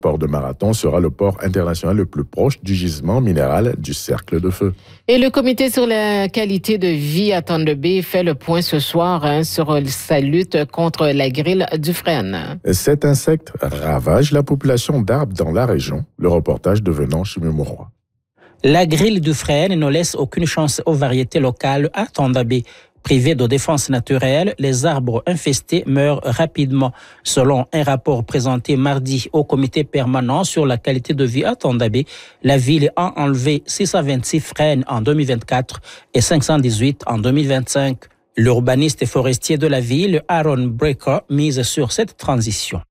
Le port de Marathon sera le port international le plus proche du gisement minéral du Cercle de Feu. Et le comité sur la qualité de vie à Thunder Bay fait le point ce soir sur sa lutte contre la grille du frêne. Cet insecte ravage la population d'arbres dans la région. Le reportage de Venant Chimimourois. La grille du frêne ne laisse aucune chance aux variétés locales à Thunder Bay. Privés de défense naturelle, les arbres infestés meurent rapidement. Selon un rapport présenté mardi au comité permanent sur la qualité de vie à Thunder Bay, la ville a enlevé 626 frênes en 2024 et 518 en 2025. L'urbaniste et forestier de la ville, Aaron Brecker, mise sur cette transition.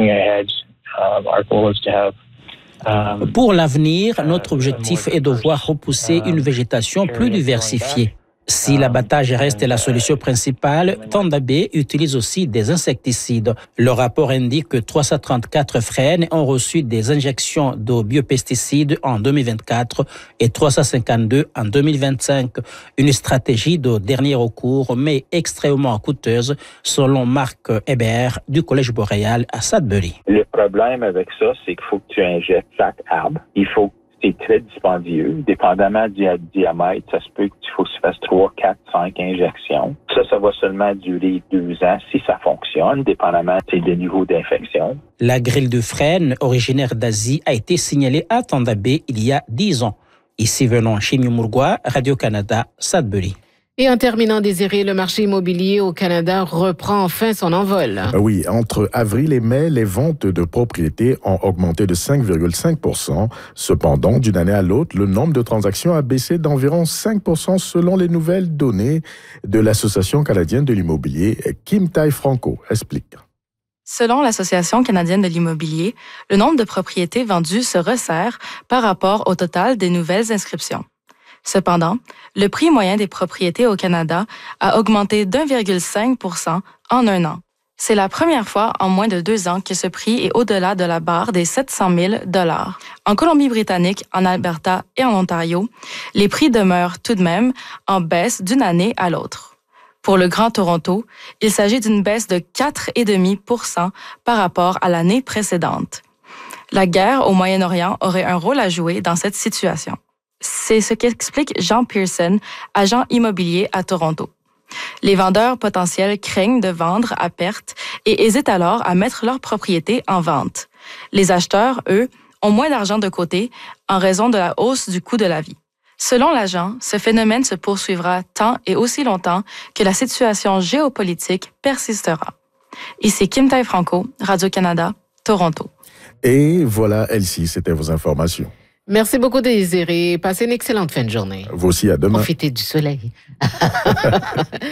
Pour l'avenir, notre objectif est de voir repousser une végétation plus diversifiée. Si l'abattage reste la solution principale, Thunder Bay utilise aussi des insecticides. Le rapport indique que 334 frênes ont reçu des injections de biopesticides en 2024 et 352 en 2025. Une stratégie de dernier recours, mais extrêmement coûteuse, selon Marc Hébert du Collège boréal à Sudbury. Le problème avec ça, c'est qu'il faut que tu injectes chaque arbre. C'est très dispendieux. Dépendamment du diamètre, ça se peut qu'il faut que tu fasses 3, 4, 5 injections. Ça va seulement durer 2 ans si ça fonctionne, dépendamment des niveaux d'infection. La grille de frêne, originaire d'Asie, a été signalée à Thunder Bay il y a 10 ans. Ici Venant Chimimourois, Radio-Canada, Sudbury. Et en terminant, Désiré, le marché immobilier au Canada reprend enfin son envol. Oui, entre avril et mai, les ventes de propriétés ont augmenté de 5,5 %. Cependant, d'une année à l'autre, le nombre de transactions a baissé d'environ 5 % selon les nouvelles données de l'Association canadienne de l'immobilier. Kim Tai-Franco explique. Selon l'Association canadienne de l'immobilier, le nombre de propriétés vendues se resserre par rapport au total des nouvelles inscriptions. Cependant, le prix moyen des propriétés au Canada a augmenté d'1,5 % en un an. C'est la première fois en moins de 2 ans que ce prix est au-delà de la barre des 700 000 $. En Colombie-Britannique, en Alberta et en Ontario, les prix demeurent tout de même en baisse d'une année à l'autre. Pour le Grand Toronto, il s'agit d'une baisse de 4,5 % par rapport à l'année précédente. La guerre au Moyen-Orient aurait un rôle à jouer dans cette situation. C'est ce qu'explique Jean Pearson, agent immobilier à Toronto. Les vendeurs potentiels craignent de vendre à perte et hésitent alors à mettre leur propriété en vente. Les acheteurs, eux, ont moins d'argent de côté en raison de la hausse du coût de la vie. Selon l'agent, ce phénomène se poursuivra tant et aussi longtemps que la situation géopolitique persistera. Ici Kim Tai-Franco, Radio-Canada, Toronto. Et voilà, Elsie, c'était vos informations. Merci beaucoup, Désiré. Passez une excellente fin de journée. Vous aussi, à demain. Profitez du soleil.